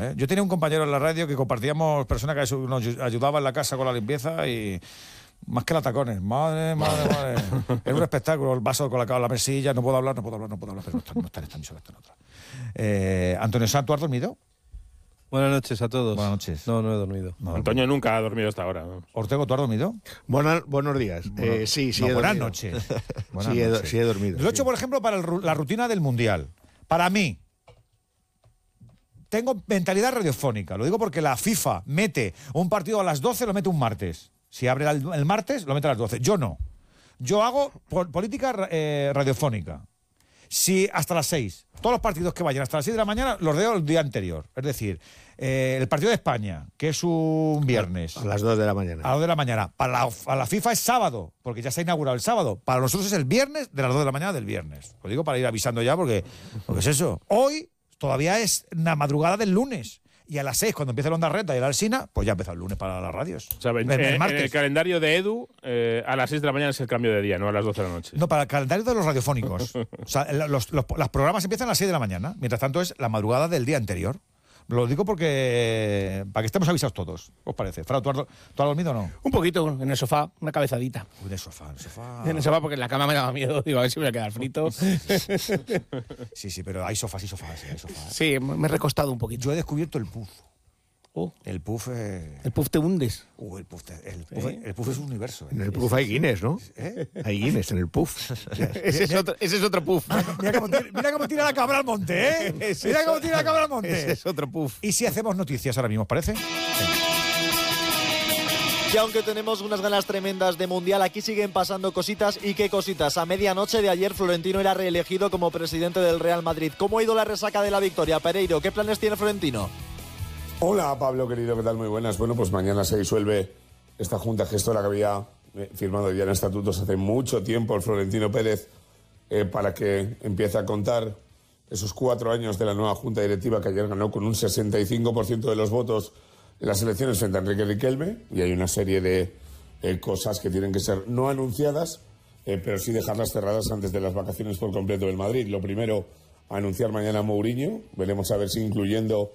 limpieza, ¿eh? Yo tenía un compañero en la radio que compartíamos, persona que nos ayudaba en la casa con la limpieza y... Más que la tacones, madre. Es un espectáculo, el vaso colocado en la mesilla, no puedo hablar, pero no está en esta emisora, está en otra. Antonio Sanz, ¿tú has dormido? Buenas noches a todos. Buenas noches. No he dormido. Antonio nunca ha dormido hasta ahora, ¿no? Ortego, ¿tú has dormido? Buenos días. Sí, he buenas dormido. Noches. Sí, he dormido. Lo he hecho, por ejemplo, para la rutina del Mundial. Para mí, tengo mentalidad radiofónica. Lo digo porque la FIFA mete un partido a las 12, lo mete un martes. Si abre el martes, lo mete a las 12. Yo no. Yo hago política radiofónica. Si hasta las 6, todos los partidos que vayan hasta las 6 de la mañana, los veo el día anterior. Es decir, el partido de España, que es un viernes. A las 2 de la mañana. A las 2 de la mañana. Para la FIFA es sábado, porque ya se ha inaugurado el sábado. Para nosotros es el viernes de las 2 de la mañana del viernes. Lo digo para ir avisando ya, porque es eso. Hoy todavía es la madrugada del lunes. Y a las 6, cuando empieza el Onda Reta y el Alsina, pues ya empieza el lunes para las radios. O sea, en el calendario de Edu, a las 6 de la mañana es el cambio de día, no a las 12 de la noche. No, para el calendario de los radiofónicos. O sea, los programas empiezan a las 6 de la mañana. Mientras tanto, es la madrugada del día anterior. Lo digo porque... para que estemos avisados todos. ¿Qué os parece? Fra, ¿tú has dormido o no? Un poquito, en el sofá, una cabezadita. Uy, en el sofá. En el sofá, porque en la cama me daba miedo. Digo, a ver si me voy a quedar frito. Sí, pero hay sofás y sofás. Sí, me he recostado un poquito. Yo he descubierto el puff. El puff... El puff te hundes. El puff es un universo. En el puff hay Guinness, ¿no? Hay Guinness en el puff. Ese es otro puff. Mira cómo tira la cabra al monte, ¿eh? Mira cómo tira la cabra al monte. Ese es otro puff. ¿Y si hacemos noticias ahora mismo, os parece? Y aunque tenemos unas ganas tremendas de Mundial, aquí siguen pasando cositas. ¿Y qué cositas? A medianoche de ayer, Florentino era reelegido como presidente del Real Madrid. ¿Cómo ha ido la resaca de la victoria? Pereiro, ¿qué planes tiene Florentino? Hola Pablo querido, ¿qué tal? Muy buenas. Bueno, pues mañana se disuelve esta junta gestora que había firmado ya en estatutos hace mucho tiempo el Florentino Pérez para que empiece a contar esos 4 años de la nueva junta directiva que ayer ganó con un 65% de los votos en las elecciones frente a Enrique Riquelme, y hay una serie de cosas que tienen que ser no anunciadas, pero sí dejarlas cerradas antes de las vacaciones por completo del Madrid. Lo primero, anunciar mañana a Mourinho, veremos a ver si incluyendo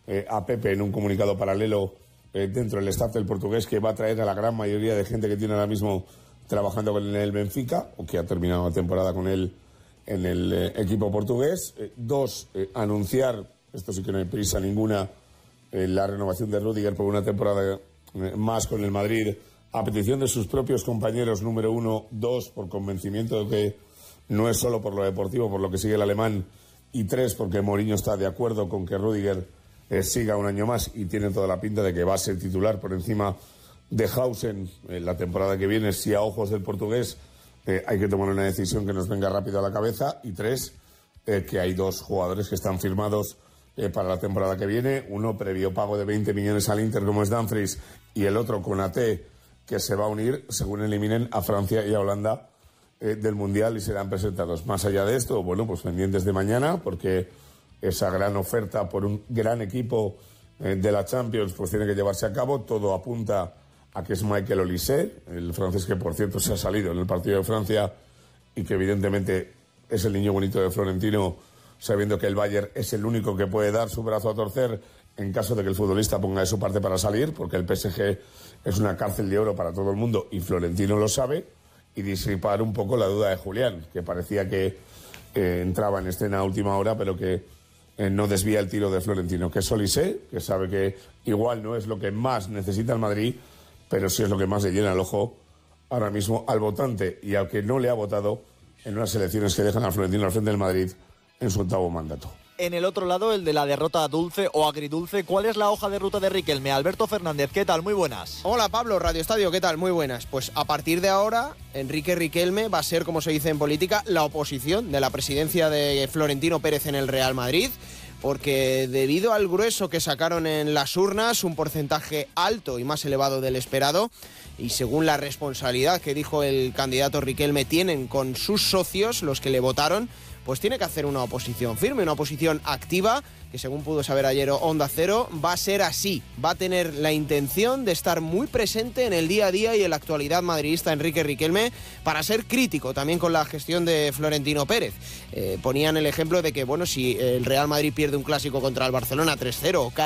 a Pepe en un comunicado paralelo dentro del staff del portugués, que va a traer a la gran mayoría de gente que tiene ahora mismo trabajando con el Benfica o que ha terminado la temporada con él en el equipo portugués. 2, anunciar, esto sí que no hay prisa ninguna, la renovación de Rüdiger por una temporada más con el Madrid a petición de sus propios compañeros, número 1. 2, por convencimiento de que no es solo por lo deportivo, por lo que sigue el alemán. Y 3, porque Mourinho está de acuerdo con que Rüdiger siga un año más y tiene toda la pinta de que va a ser titular por encima de Hausen la temporada que viene, si a ojos del portugués hay que tomar una decisión que nos venga rápido a la cabeza. Y 3, que hay 2 jugadores que están firmados para la temporada que viene, uno previo pago de 20 millones al Inter como es Dumfries, y el otro Konaté, que se va a unir según eliminen a Francia y a Holanda del Mundial y serán presentados. Más allá de esto, bueno, pues pendientes de mañana, porque esa gran oferta por un gran equipo de la Champions pues tiene que llevarse a cabo. Todo apunta a que es Michael Olise, el francés que por cierto se ha salido en el partido de Francia y que evidentemente es el niño bonito de Florentino, sabiendo que el Bayern es el único que puede dar su brazo a torcer en caso de que el futbolista ponga de su parte para salir, porque el PSG es una cárcel de oro para todo el mundo y Florentino lo sabe, y disipar un poco la duda de Julián, que parecía que entraba en escena a última hora, pero que no desvía el tiro de Florentino, que es Olise, que sabe que igual no es lo que más necesita el Madrid, pero sí es lo que más le llena el ojo ahora mismo al votante y al que no le ha votado en unas elecciones que dejan a Florentino al frente del Madrid en su 8º mandato. En el otro lado, el de la derrota dulce o agridulce, ¿cuál es la hoja de ruta de Riquelme? Alberto Fernández, ¿qué tal? Muy buenas. Hola Pablo, Radio Estadio, ¿qué tal? Muy buenas. Pues a partir de ahora, Enrique Riquelme va a ser, como se dice en política, la oposición de la presidencia de Florentino Pérez en el Real Madrid, porque debido al grueso que sacaron en las urnas, un porcentaje alto y más elevado del esperado, y según la responsabilidad que dijo el candidato Riquelme tienen con sus socios, los que le votaron, pues tiene que hacer una oposición firme, una oposición activa, que según pudo saber ayer Onda Cero, va a ser así. Va a tener la intención de estar muy presente en el día a día y en la actualidad madridista Enrique Riquelme, para ser crítico también con la gestión de Florentino Pérez. Ponían el ejemplo de que, bueno, si el Real Madrid pierde un clásico contra el Barcelona 3-0 o cae